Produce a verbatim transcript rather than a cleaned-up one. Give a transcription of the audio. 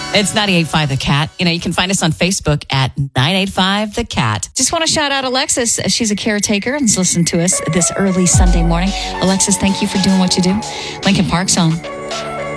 It's ninety-eight point five The Cat. You know, you can find us on Facebook at nine eight five The Cat. Just want to shout out Alexis. She's a caretaker and has listened to us this early Sunday morning. Alexis, thank you for doing what you do. Lincoln Park Zone.